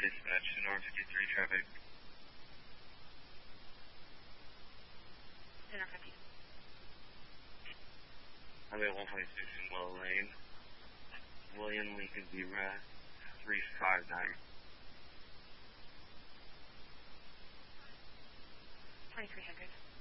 Dispatch, North 53 traffic. Center 50. Highway 126 in Willow Lane. William Lincoln Zebra 359. 2300.